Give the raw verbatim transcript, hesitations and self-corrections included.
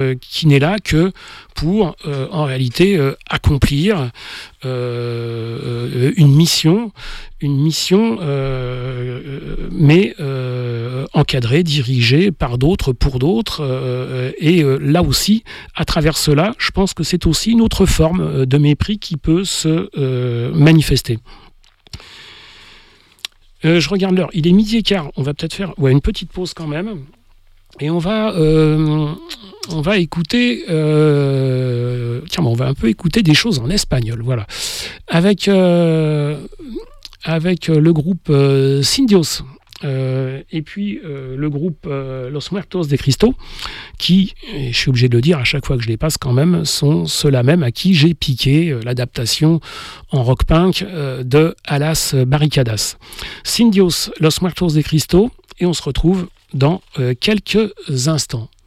euh, qui n'est là que pour, euh, en réalité, euh, accomplir euh, une mission, une mission, euh, mais euh, encadrée, dirigée par d'autres, pour d'autres. Euh, et euh, là aussi, à travers cela, je pense que c'est aussi une autre forme de mépris qui peut se euh, manifester. Euh, je regarde l'heure, il est midi et quart, on va peut-être faire ouais, une petite pause quand même. Et on va, euh, on va écouter, euh, tiens, on va un peu écouter des choses en espagnol, voilà, avec, euh, avec le groupe euh, Sindios, euh, et puis euh, le groupe euh, Los Muertos de Cristo, qui, et je suis obligé de le dire à chaque fois que je les passe quand même, sont ceux-là même à qui j'ai piqué euh, l'adaptation en rock punk euh, de Alas Barricadas. Sindios, Los Muertos de Cristo, et on se retrouve dans euh, quelques instants.